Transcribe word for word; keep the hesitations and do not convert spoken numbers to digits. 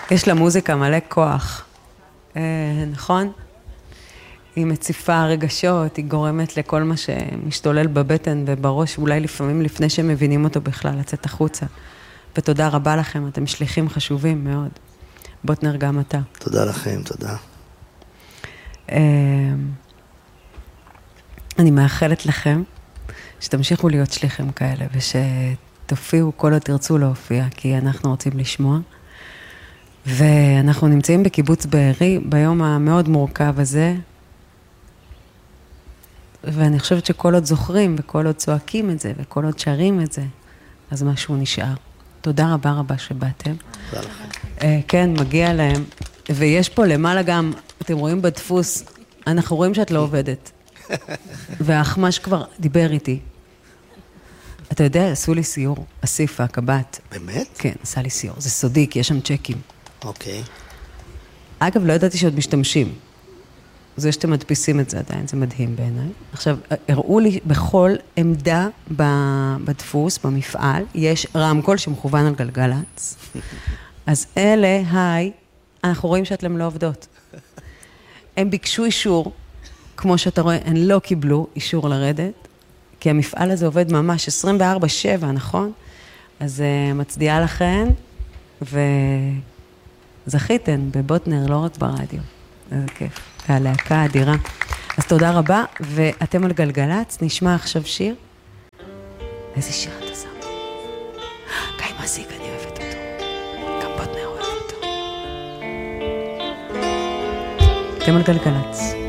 יש לה מוזיקה מלא כוח, אה, נכון? היא מציפה רגשות, היא גורמת לכל מה שמשתולל בבטן ובראש, אולי לפעמים לפני שהם מבינים אותו בכלל, לצאת החוצה. ותודה רבה לכם, אתם שליחים חשובים מאוד. בוטנר, גם אתה. תודה לכם, תודה. אני מאחלת לכם שתמשיכו להיות שליחים כאלה, ושתופיעו כל עוד תרצו להופיע, כי אנחנו רוצים לשמוע. ואנחנו נמצאים בקיבוץ בארי, ביום המאוד מורכב הזה, ואני חושבת שכל עוד זוכרים, וכל עוד צועקים את זה, וכל עוד שרים את זה, אז משהו נשאר. תודה רבה רבה שבאתם. תודה לכם. כן, מגיע להם. ויש פה למעלה גם, אתם רואים בדפוס, אנחנו רואים שאת לא עובדת. והאחמש כבר דיבר איתי. אתה יודע, עשו לי סיור, אסיפה, קבט. באמת? כן, עשה לי סיור. זה סודי, כי יש שם צ'קים. אוקיי. אגב, לא ידעתי שעוד משתמשים. זה שאתם מדפיסים את זה עדיין, זה מדהים בעיניי. עכשיו, הראו לי בכל עמדה בדפוס, במפעל, יש רמקול שמכוון על גלגלץ. אז אלה, היי, אנחנו רואים שאתם לא עובדות. הם ביקשו אישור, כמו שאתה רואה, הם לא קיבלו אישור לרדת, כי המפעל הזה עובד ממש עשרים וארבע שבע, נכון? אז uh, מצדיעה לכן, וזכיתן בבוטנר, לא רק ברדיו. זה כיף. והלהקה האדירה. אז תודה רבה, ואתם על גלגלץ, נשמע עכשיו שיר. איזה שיר אתה שם? גיא מזיק, אני אוהבת אותו. גם בוטנר אוהבת אותו. אתם על גלגלץ.